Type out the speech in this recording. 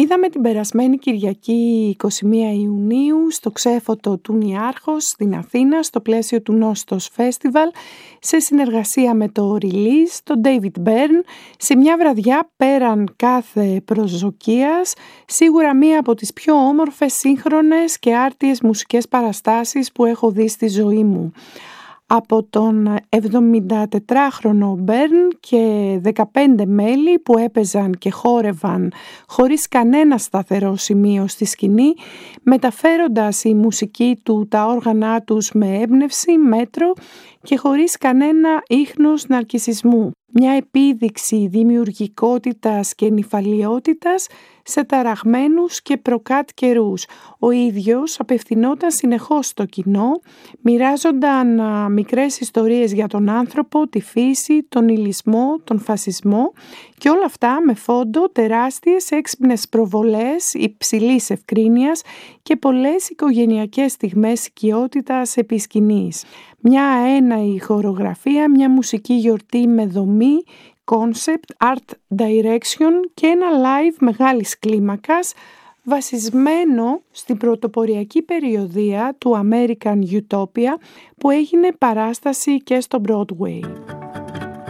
Είδαμε την περασμένη Κυριακή 21 Ιουνίου στο Ξέφωτο του Νιάρχος στην Αθήνα στο πλαίσιο του Νόστος Festival σε συνεργασία με το Release, τον David Byrne, σε μια βραδιά πέραν κάθε προσδοκίας, σίγουρα μία από τις πιο όμορφες, σύγχρονες και άρτιες μουσικές παραστάσεις που έχω δει στη ζωή μου. Από τον 74χρονο Μπέρν και 15 μέλη που έπαιζαν και χόρευαν χωρίς κανένα σταθερό σημείο στη σκηνή, μεταφέροντας η μουσική του τα όργανά τους με έμπνευση, μέτρο και χωρίς κανένα ίχνος ναρκισσισμού. Μια επίδειξη δημιουργικότητας και νηφαλιότητας σε ταραγμένους και προκάτ καιρούς. Ο ίδιος απευθυνόταν συνεχώς στο κοινό, μοιράζονταν μικρές ιστορίες για τον άνθρωπο, τη φύση, τον υλισμό, τον φασισμό και όλα αυτά με φόντο τεράστιες έξυπνες προβολές υψηλής ευκρίνειας και πολλές οικογενειακές στιγμές οικειότητας επί σκηνής. Μια αέναη χορογραφία, μια μουσική γιορτή με δομή, concept, art direction και ένα live μεγάλης κλίμακας βασισμένο στην πρωτοποριακή περιοδεία του American Utopia που έγινε παράσταση και στο Broadway.